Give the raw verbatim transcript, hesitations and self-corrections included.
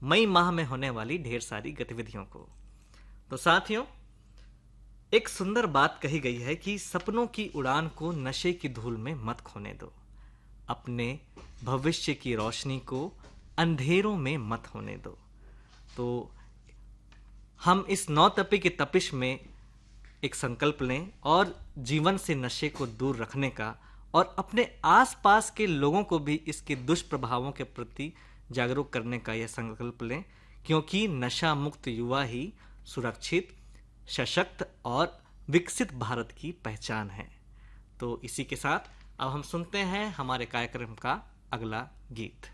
मई माह में होने वाली ढेर सारी गतिविधियों को। तो साथियों, एक सुंदर बात कही गई है कि सपनों की उड़ान को नशे की धूल में मत खोने दो, अपने भविष्य की रोशनी को अंधेरों में मत होने दो। तो हम इस नौ तपी की तपिश में एक संकल्प लें और जीवन से नशे को दूर रखने का और अपने आसपास के लोगों को भी इसके दुष्प्रभावों के प्रति जागरूक करने का यह संकल्प लें, क्योंकि नशा मुक्त युवा ही सुरक्षित, सशक्त और विकसित भारत की पहचान है। तो इसी के साथ अब हम सुनते हैं हमारे कार्यक्रम का अगला गीत।